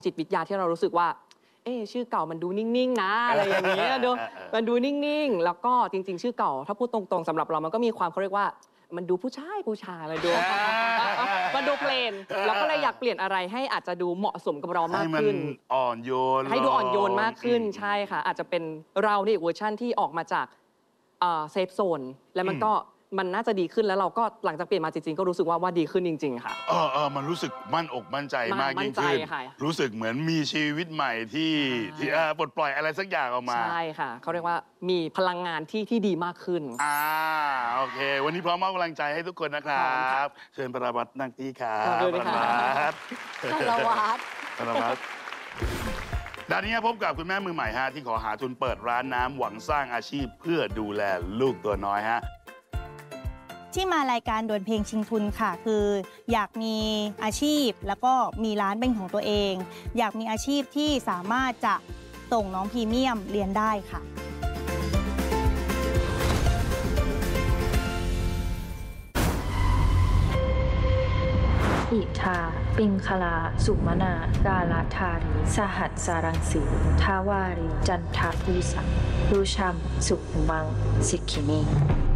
จิตวิทยาที่เรารู้สึกว่าชื่อเก่ามันดูนิ่งๆนะอะไรอย่างเงี้ยมันดูนิ่งๆแล้วก็จริงๆชื่อเก่าถ้าพูดตรงๆสำหรับเรามันก็มีความเขาเรียกว่ามันดูผู้ชายมันดูเพลนเราก็เลยอยากเปลี่ยนอะไรให้อาจจะดูเหมาะสมกับเรามากขึ้นให้มันอ่อนโยนให้ดูอ่อนโยนมากขึ้นใช่ค่ะอาจจะเป็นเราในอีกเวอร์ชันที่ออกมาจากเซฟโซนแล้วมันน่าจะดีขึ้นแล้วเราก็หลังจากเปลี่ยนมาจริงๆก็รู้สึกว่าดีขึ้นจริงๆค่ะมันรู้สึกมั่นอกมั่นใจมากยิ่งขึ้นรู้สึกเหมือนมีชีวิตใหม่ที่ปลดปล่อยอะไรสักอย่างออกมาใช่ค่ะเขาเรียกว่ามีพลังงานที่ดีมากขึ้นโอเควันนี้พร้อมมอบกำลังใจให้ทุกคนนะครับเชิญประวัตินั่งที่ครับประวัติด้านนี้พบกับคุณแม่มือใหม่ที่ขอหาทุนเปิดร้านน้ำหวังสร้างอาชีพเพื่อดูแลลูกตัวน้อยที่มารายการดวลเพลงชิงทุนค่ะคืออยากมีอาชีพแล้วก็มีร้านเป็นของตัวเองอยากมีอาชีพที่สามารถจะส่งน้องพรีเมียมเรียนได้ค่ะอิทาปิงคลาสุมนากาลธารีสหัสสารังสีทาวารีจันทภูสังรูชัมสุขุมังสิกขินี